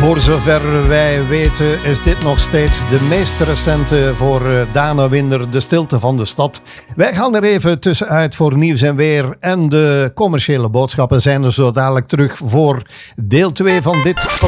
Voor zover wij weten is dit nog steeds de meest recente voor Dana Winder, De Stilte van de Stad. Wij gaan er even tussenuit voor nieuws en weer. En de commerciële boodschappen zijn er zo dadelijk terug voor deel 2 van dit